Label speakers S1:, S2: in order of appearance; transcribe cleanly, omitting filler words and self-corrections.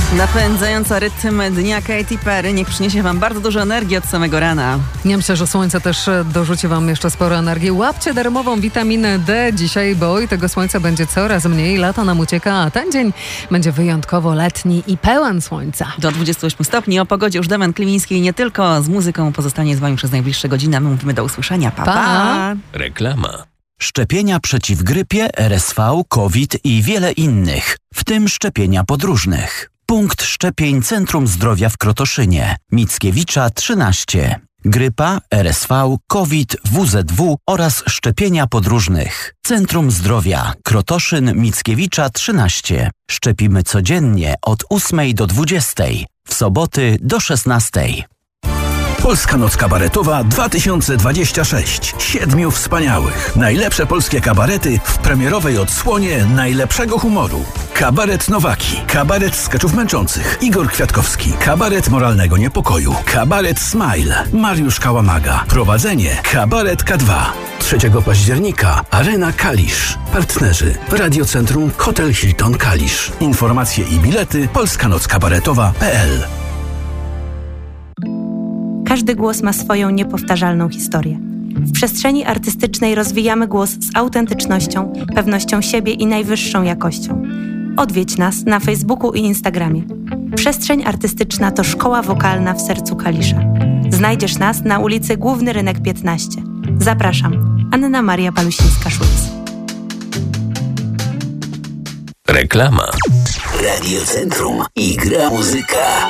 S1: Napędzająca rytm dnia Katy Perry niech przyniesie wam bardzo dużo energii od samego rana.
S2: Ja myślę, że słońce też dorzuci wam jeszcze sporo energii. Łapcie darmową witaminę D dzisiaj, bo i tego słońca będzie coraz mniej. Lato nam ucieka, a ten dzień będzie wyjątkowo letni i pełen słońca.
S1: Do 28 stopni. O pogodzie już Damian Kliwiński i nie tylko z muzyką pozostanie z wami przez najbliższe godziny. A my mówimy do usłyszenia. Pa, pa.
S3: Reklama.
S4: Szczepienia przeciw grypie, RSV, COVID i wiele innych, w tym szczepienia podróżnych. Punkt szczepień Centrum Zdrowia w Krotoszynie. Mickiewicza 13. Grypa, RSV, COVID, WZW oraz szczepienia podróżnych. Centrum Zdrowia. Krotoszyn, Mickiewicza 13. Szczepimy codziennie od 8 do 20. W soboty do 16.
S3: Polska Noc Kabaretowa 2026. 7 wspaniałych. Najlepsze polskie kabarety w premierowej odsłonie najlepszego humoru. Kabaret Nowaki, kabaret skeczów męczących, Igor Kwiatkowski, kabaret moralnego niepokoju, kabaret Smile, Mariusz Kałamaga. Prowadzenie Kabaret K2. 3 października Arena Kalisz. Partnerzy Radiocentrum Hotel Hilton Kalisz. Informacje i bilety polskanockabaretowa.pl.
S5: Każdy głos ma swoją niepowtarzalną historię. W przestrzeni artystycznej rozwijamy głos z autentycznością, pewnością siebie i najwyższą jakością. Odwiedź nas na Facebooku i Instagramie. Przestrzeń artystyczna to szkoła wokalna w sercu Kalisza. Znajdziesz nas na ulicy Główny Rynek 15. Zapraszam. Anna Maria Palusińska-Szulc.
S3: Reklama.
S4: Radiocentrum i gra muzyka.